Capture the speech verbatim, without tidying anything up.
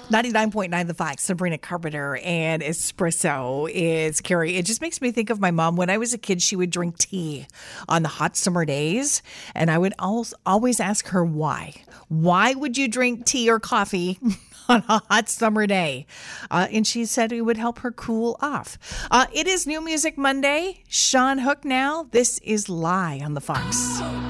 ninety-nine point nine The Fox, Sabrina Carpenter and Espresso is Carrie. It just makes me think of my mom. When I was a kid, she would drink tea on the hot summer days. And I would always, always ask her why. Why would you drink tea or coffee on a hot summer day? Uh, and she said it would help her cool off. Uh, it is New Music Monday. Sean Hook now. This is Lie on The Fox.